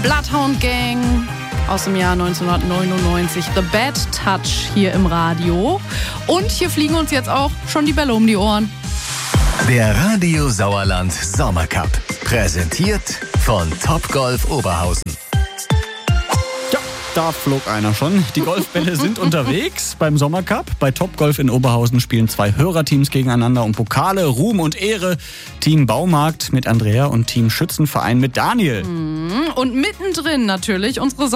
Bloodhound Gang aus dem Jahr 1999. The Bad Touch hier im Radio. Und hier fliegen uns jetzt auch schon die Bälle um die Ohren. Der Radio Sauerland Sommercup. Präsentiert von Topgolf Oberhausen. Ja, da flog einer schon. Die Golfbälle sind unterwegs beim Sommercup. Bei Topgolf in Oberhausen spielen 2 Hörerteams gegeneinander um Pokale, Ruhm und Ehre. Team Baumarkt mit Andrea und Team Schützenverein mit Daniel. Und mittendrin natürlich unsere